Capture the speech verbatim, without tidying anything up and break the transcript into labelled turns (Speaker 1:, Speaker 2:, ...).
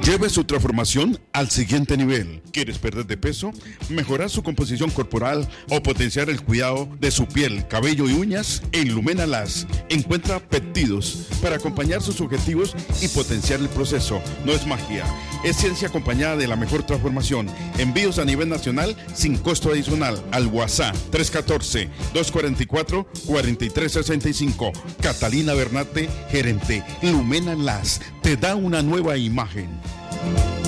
Speaker 1: Lleve su transformación al siguiente nivel. ¿Quieres perder de peso, mejorar su composición corporal o potenciar el cuidado de su piel, cabello y uñas? En Lumena Las encuentra peptidos para acompañar sus objetivos y potenciar el proceso. No es magia, es ciencia acompañada de la mejor transformación. Envíos a nivel nacional sin costo adicional al WhatsApp tres uno cuatro, dos cuatro cuatro, cuatro tres seis cinco. Catalina Bernate, gerente. Lumena Las te da una nueva imagen.